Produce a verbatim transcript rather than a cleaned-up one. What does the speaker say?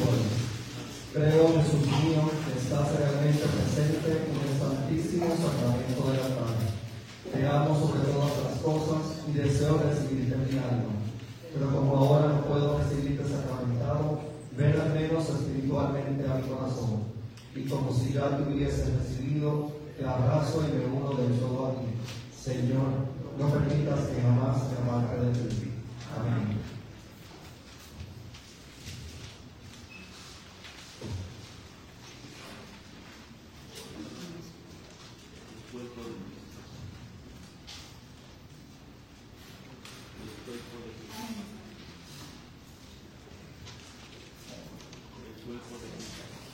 misericordia. Creo, Jesús mío, que estás realmente presente en el santísimo sacramento del altar. Te amo sobre todas las cosas y deseo recibirte en mi alma. Pero como ahora no puedo recibirte sacramentado, ven al menos espiritualmente a mi corazón. Y como si ya te hubieses recibido, te abrazo y me uno del todo a ti. Señor, no permitas que jamás me aparte de ti. Amén. Pues,